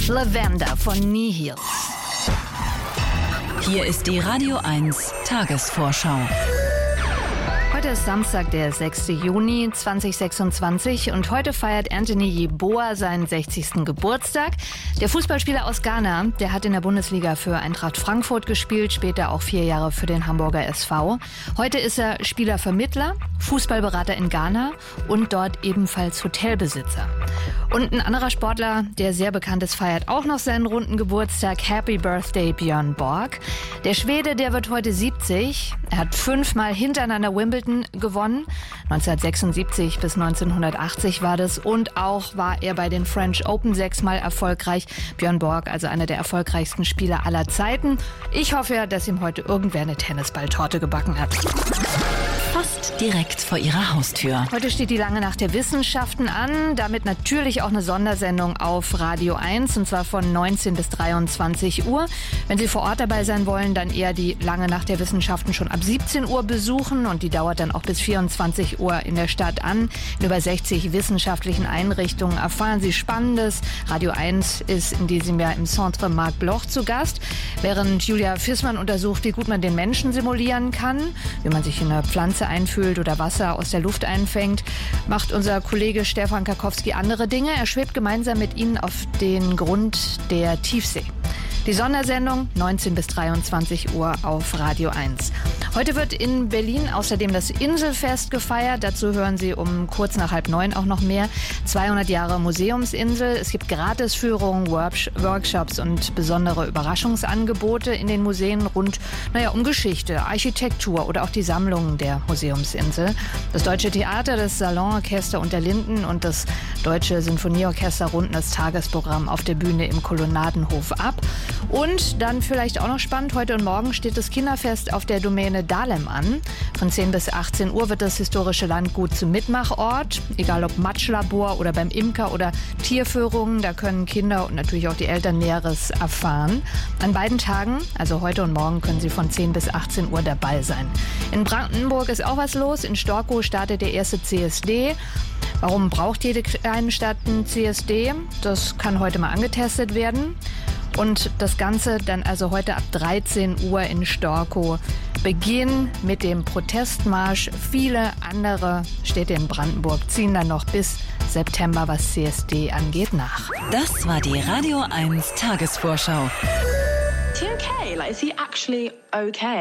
Lavender von Nihil. Hier ist die Radio 1 Tagesvorschau. Heute ist Samstag, der 6. Juni 2026 und heute feiert Anthony Yeboah seinen 60. Geburtstag. Der Fußballspieler aus Ghana, der hat in der Bundesliga für Eintracht Frankfurt gespielt, später auch 4 Jahre für den Hamburger SV. Heute ist er Spielervermittler, Fußballberater in Ghana und dort ebenfalls Hotelbesitzer. Und ein anderer Sportler, der sehr bekannt ist, feiert auch noch seinen runden Geburtstag. Happy Birthday, Björn Borg. Der Schwede, der wird heute 70. Er hat 5-mal hintereinander Wimbledon gewonnen. 1976 bis 1980 war das. Und auch war er bei den French Open 6-mal erfolgreich. Björn Borg, also einer der erfolgreichsten Spieler aller Zeiten. Ich hoffe ja, dass ihm heute irgendwer eine Tennisballtorte gebacken hat. Fast direkt vor Ihrer Haustür. Heute steht die lange Nacht der Wissenschaften an, damit natürlich auch eine Sondersendung auf Radio 1, und zwar von 19 bis 23 Uhr. Wenn Sie vor Ort dabei sein wollen, dann eher die lange Nacht der Wissenschaften schon ab 17 Uhr besuchen, und die dauert dann auch bis 24 Uhr in der Stadt an. In über 60 wissenschaftlichen Einrichtungen erfahren Sie Spannendes. Radio 1 ist in diesem Jahr im Centre Marc Bloch zu Gast, während Julia Fissmann untersucht, wie gut man den Menschen simulieren kann, wie man sich in eine Pflanze einfühlt oder Wasser aus der Luft einfängt, macht unser Kollege Stefan Karkowski andere Dinge. Er schwebt gemeinsam mit Ihnen auf den Grund der Tiefsee. Die Sondersendung 19 bis 23 Uhr auf Radio 1. Heute wird in Berlin außerdem das Inselfest gefeiert. Dazu hören Sie um kurz nach 8:30 auch noch mehr. 200 Jahre Museumsinsel. Es gibt Gratisführungen, Workshops und besondere Überraschungsangebote in den Museen rund um Geschichte, Architektur oder auch die Sammlungen der Museumsinsel. Das Deutsche Theater, das Salonorchester und der Linden und das Deutsche Sinfonieorchester runden das Tagesprogramm auf der Bühne im Kolonnadenhof ab. Und dann vielleicht auch noch spannend, heute und morgen steht das Kinderfest auf der Domäne Dahlem an. Von 10 bis 18 Uhr wird das historische Landgut zum Mitmachort. Egal ob Matschlabor oder beim Imker oder Tierführungen, da können Kinder und natürlich auch die Eltern Näheres erfahren. An beiden Tagen, also heute und morgen, können Sie von 10 bis 18 Uhr dabei sein. In Brandenburg ist auch was los. In Storkow startet der erste CSD. Warum braucht jede kleine Stadt einen CSD? Das kann heute mal angetestet werden. Und das Ganze dann also heute ab 13 Uhr in Storkow. Beginn mit dem Protestmarsch. Viele andere Städte in Brandenburg ziehen dann noch bis September, was CSD angeht, nach. Das war die Radio 1 Tagesvorschau. Is he okay? Like, is he actually okay?